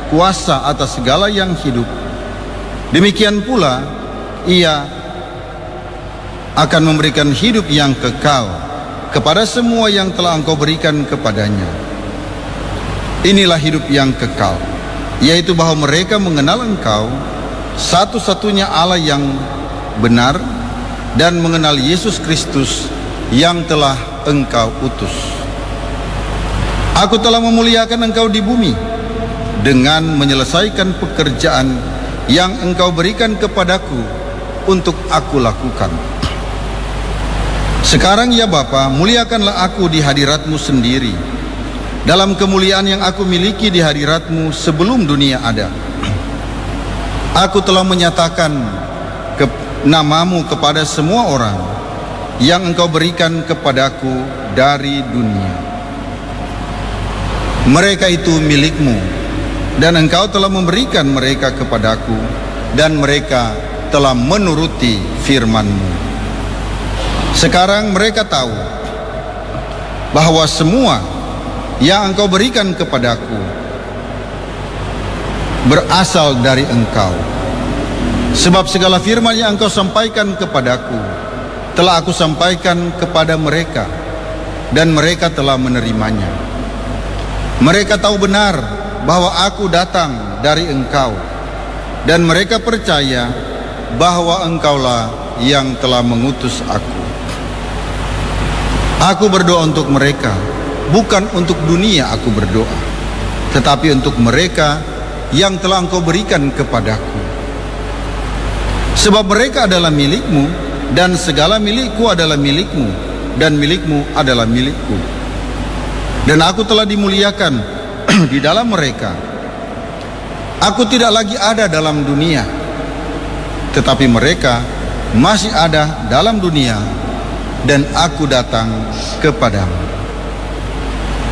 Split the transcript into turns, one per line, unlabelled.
kuasa atas segala yang hidup, demikian pula Ia akan memberikan hidup yang kekal kepada semua yang telah Engkau berikan kepadanya. Inilah hidup yang kekal, yaitu bahwa mereka mengenal Engkau, satu-satunya Allah yang benar, dan mengenal Yesus Kristus yang telah Engkau utus. Aku telah memuliakan Engkau di bumi dengan menyelesaikan pekerjaan yang Engkau berikan kepadaku untuk aku lakukan. Sekarang ya Bapa, muliakanlah aku di hadirat-Mu sendiri, dalam kemuliaan yang aku miliki di hadirat-Mu sebelum dunia ada. Aku telah menyatakan namamu kepada semua orang yang Engkau berikan kepadaku dari dunia. Mereka itu milik-Mu, dan Engkau telah memberikan mereka kepadaku, dan mereka telah menuruti firman-Mu. Sekarang mereka tahu bahwa semua yang Engkau berikan kepadaku berasal dari Engkau. Sebab segala firman yang Engkau sampaikan kepadaku telah aku sampaikan kepada mereka, dan mereka telah menerimanya. Mereka tahu benar bahwa aku datang dari Engkau, dan mereka percaya bahwa Engkaulah yang telah mengutus aku. Aku berdoa untuk mereka, bukan untuk dunia aku berdoa, tetapi untuk mereka yang telah Engkau berikan kepadaku. Sebab mereka adalah milik-Mu, dan segala milikku adalah milik-Mu, dan milik-Mu adalah milikku. Dan aku telah dimuliakan di dalam mereka. Aku tidak lagi ada dalam dunia, tetapi mereka masih ada dalam dunia, dan aku datang kepadamu.